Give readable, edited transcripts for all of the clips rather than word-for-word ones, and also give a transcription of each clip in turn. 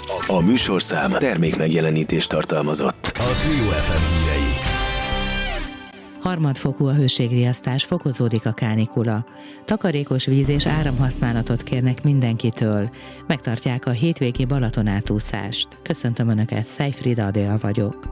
A műsorszám termékmegjelenítést tartalmazott. A Trio FM hírei. Harmadfokú a hőségriasztás, fokozódik a kánikula. Takarékos víz és áramhasználatot kérnek mindenkitől. Megtartják a hétvégi Balatonátúszást. Köszöntöm Önöket, Szejfrida Adél vagyok.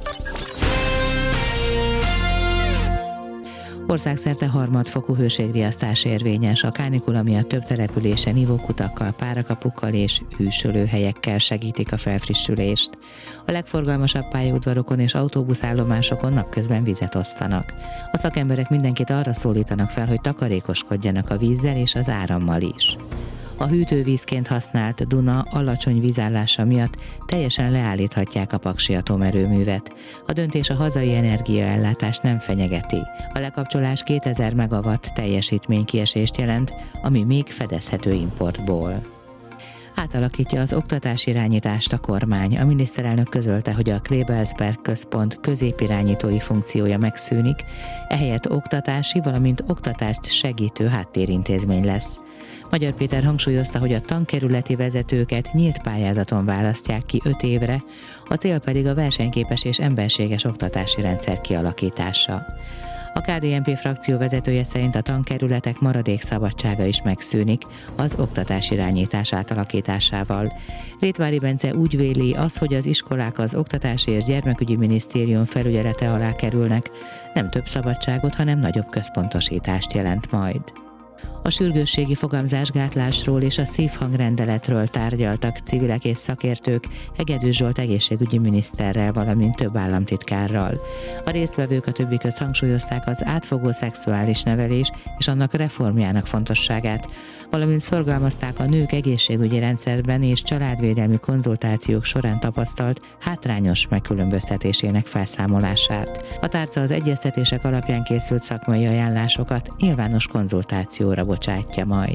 Országszerte harmadfokú hőségriasztás érvényes. A kánikula miatt több településen ivókutakkal, párakapukkal és hűsölőhelyekkel segítik a felfrissülést. A legforgalmasabb pályaudvarokon és autóbuszállomásokon napközben vizet osztanak. A szakemberek mindenkit arra szólítanak fel, hogy takarékoskodjanak a vízzel és az árammal is. A hűtővízként használt Duna alacsony vízállása miatt teljesen leállíthatják a Paksi atomerőművet. A döntés a hazai energiaellátást nem fenyegeti. A lekapcsolás 2000 megawatt teljesítménykiesést jelent, ami még fedezhető importból. Átalakítja az oktatásirányítást a kormány. A miniszterelnök közölte, hogy a Klebersberg központ középirányítói funkciója megszűnik, ehelyett oktatási, valamint oktatást segítő háttérintézmény lesz. Magyar Péter hangsúlyozta, hogy a tankerületi vezetőket nyílt pályázaton választják ki 5 évre, a cél pedig a versenyképes és emberséges oktatási rendszer kialakítása. A KDNP frakció vezetője szerint a tankerületek maradék szabadsága is megszűnik az oktatásirányítás átalakításával. Rétvári Bence úgy véli, az, hogy az iskolák az Oktatási és Gyermekügyi Minisztérium felügyelete alá kerülnek, nem több szabadságot, hanem nagyobb központosítást jelent majd. A sürgősségi fogamzásgátlásról és a szívhangrendeletről tárgyaltak civilek és szakértők Hegedűs Zsolt egészségügyi miniszterrel, valamint több államtitkárral. A résztvevők a többi közt hangsúlyozták az átfogó szexuális nevelés és annak reformjának fontosságát, valamint szorgalmazták a nők egészségügyi rendszerben és családvédelmi konzultációk során tapasztalt hátrányos megkülönböztetésének felszámolását. A tárca az egyeztetések alapján készült szakmai ajánlásokat nyilvános konzultációra bocsátja majd.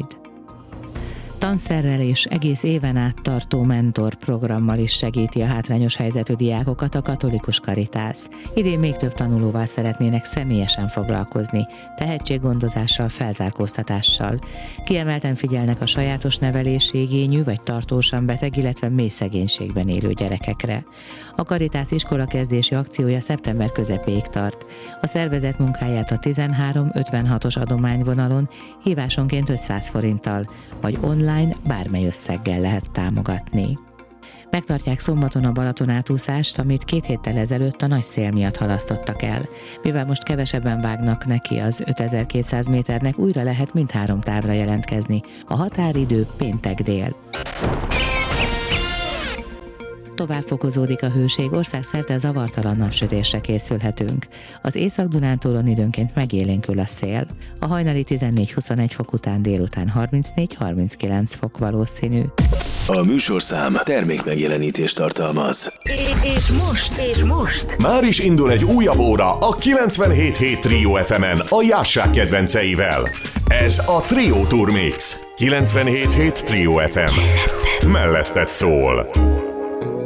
Tanszerrel és egész éven át tartó mentorprogrammal is segíti a hátrányos helyzetű diákokat a Katolikus Karitász. Idén még több tanulóval szeretnének személyesen foglalkozni, tehetséggondozással, felzárkóztatással. Kiemelten figyelnek a sajátos nevelési igényű vagy tartósan beteg, illetve mély szegénységben élő gyerekekre. A Karitász iskolakezdési akciója szeptember közepéig tart. A szervezet munkáját a 13-56-os adományvonalon hívásonként 500 forinttal, vagy online bármely összeggel lehet támogatni. Megtartják szombaton a Balatonátúszást, amit 2 héttel ezelőtt a nagy szél miatt halasztottak el. Mivel most kevesebben vágnak neki az 5200 méternek, újra lehet mindhárom távra jelentkezni. A határidő péntek dél. Tovább fokozódik a hőség, országszerte zavartalan napsütésre készülhetünk. Az Észak-Dunántúlon időnként megélénkül a szél. A hajnali 14-21 fok után délután 34-39 fok valószínű. A műsorszám termékmegjelenítést tartalmaz. És most? Már is indul egy újabb óra a 97.7 Trio FM-en a Jássák kedvenceivel. Ez a Trio Tour Mix. 97.7 Trio FM. Melletted szól.